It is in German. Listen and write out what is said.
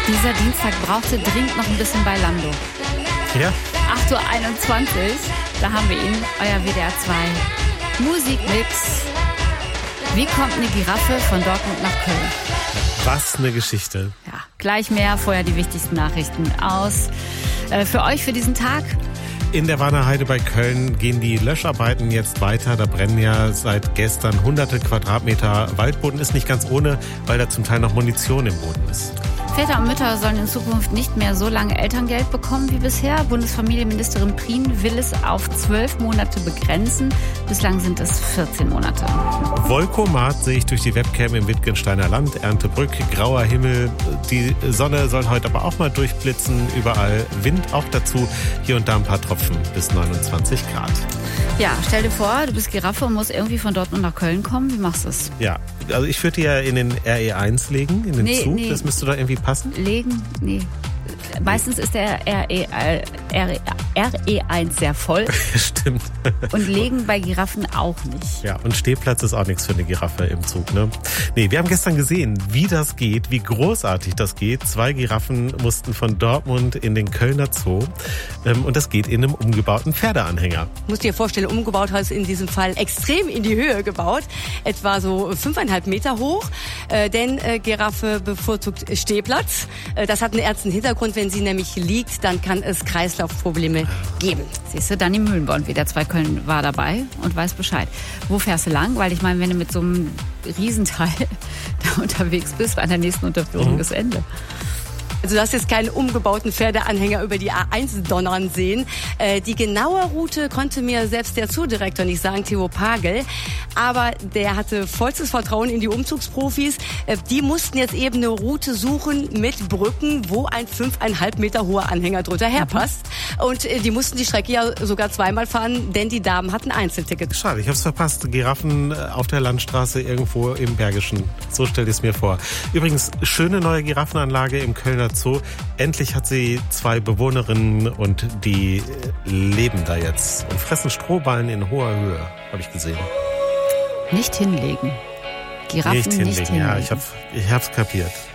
Dieser Dienstag brauchte dringend noch ein bisschen bei Lando. Ja. 8.21 Uhr, da haben wir ihn, euer WDR 2 Musikmix. Wie kommt eine Giraffe von Dortmund nach Köln? Was eine Geschichte. Ja, gleich mehr, vorher die wichtigsten Nachrichten für euch für diesen Tag. In der Warner Heide bei Köln gehen die Löscharbeiten jetzt weiter. Da brennen ja seit gestern hunderte Quadratmeter Waldboden. Ist nicht ganz ohne, weil da zum Teil noch Munition im Boden ist. Väter und Mütter sollen in Zukunft nicht mehr so lange Elterngeld bekommen wie bisher. Bundesfamilienministerin Prien will es auf 12 Monate begrenzen. Bislang sind es 14 Monate. Volkomat sehe ich durch die Webcam im Wittgensteiner Land. Erntebrück, grauer Himmel. Die Sonne soll heute aber auch mal durchblitzen. Überall Wind auch dazu. Hier und da ein paar Tropfen bis 29 Grad. Ja, stell dir vor, du bist Giraffe und musst irgendwie von Dortmund nach Köln kommen. Wie machst du es? Ja, also ich würde die ja in den RE1 legen, in den Zug. Nee. Das müsste doch irgendwie passen. Legen? Nee. Meistens ist der RE1 sehr voll. Stimmt. Und legen bei Giraffen auch nicht. Ja, und Stehplatz ist auch nichts für eine Giraffe im Zug, ne? Nee, wir haben gestern gesehen, wie das geht, wie großartig das geht. 2 Giraffen mussten von Dortmund in den Kölner Zoo. Und das geht in einem umgebauten Pferdeanhänger. Du musst dir vorstellen, umgebaut heißt in diesem Fall extrem in die Höhe gebaut. Etwa so 5,5 Meter hoch. Denn Giraffe bevorzugt Stehplatz. Das hat einen ernsten Hintergrund. Wenn sie nämlich liegt, dann kann es Kreislaufprobleme geben. Siehst du, Dani Mühlenborn, WDR 2 Köln war dabei und weiß Bescheid. Wo fährst du lang? Weil ich meine, wenn du mit so einem Riesenteil da unterwegs bist, an der nächsten Unterführung ist Ende. Also du hast jetzt keinen umgebauten Pferdeanhänger über die A1 donnern sehen. Die genaue Route konnte mir selbst der Zoodirektor nicht sagen, Theo Pagel. Aber der hatte vollstes Vertrauen in die Umzugsprofis. Die mussten jetzt eben eine Route suchen mit Brücken, wo ein 5,5 Meter hoher Anhänger drunter herpasst. Und die mussten die Strecke ja sogar zweimal fahren, denn die Damen hatten Einzeltickets. Schade, ich hab's verpasst. Giraffen auf der Landstraße irgendwo im Bergischen. So stell ich es mir vor. Übrigens, schöne neue Giraffenanlage im Kölner Zoo. Endlich hat sie 2 Bewohnerinnen und die leben da jetzt und fressen Strohballen in hoher Höhe, habe ich gesehen. Nicht hinlegen. Giraffen nicht hinlegen. Ja, ich hab's kapiert.